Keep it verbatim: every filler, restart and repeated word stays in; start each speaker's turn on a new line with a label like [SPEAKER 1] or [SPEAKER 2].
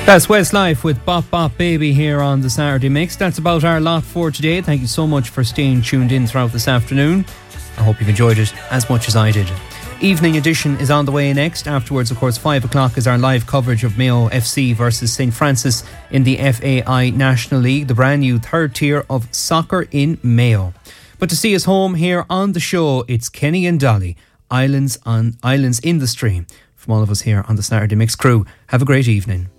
[SPEAKER 1] That's Westlife with Bop Bop Baby here on the Saturday Mix. That's about our lot for today. Thank you so much for staying tuned in throughout this afternoon. I hope you've enjoyed it as much as I did. Evening edition is on the way next. Afterwards, of course, five o'clock is our live coverage of Mayo F C versus Saint Francis in the F A I National League, the brand new third tier of soccer in Mayo. But to see us home here on the show, it's Kenny and Dolly, Islands on Islands in the Stream. From all of us here on the Saturday Mix crew, have a great evening.